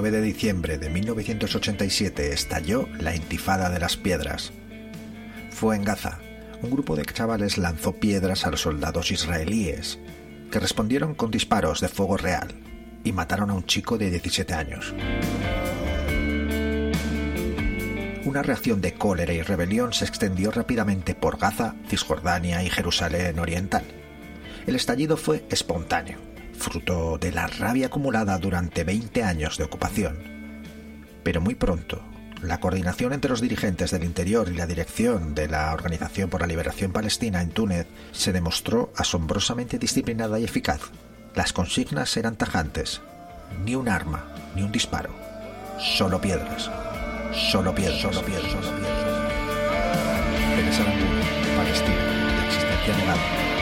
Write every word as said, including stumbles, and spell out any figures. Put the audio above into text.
nueve de diciembre de mil novecientos ochenta y siete estalló la Intifada de las Piedras. Fue en Gaza. Un grupo de chavales lanzó piedras a los soldados israelíes, que respondieron con disparos de fuego real y mataron a un chico de diecisiete años. Una reacción de cólera y rebelión se extendió rápidamente por Gaza, Cisjordania y Jerusalén Oriental. El estallido fue espontáneo, fruto de la rabia acumulada durante veinte años de ocupación. Pero muy pronto, la coordinación entre los dirigentes del interior y la dirección de la Organización por la Liberación Palestina en Túnez se demostró asombrosamente disciplinada y eficaz. Las consignas eran tajantes: ni un arma, ni un disparo, solo piedras, solo piedras, solo piedras, solo piedras. Teresa Aramburu, Palestina, de existencia negada.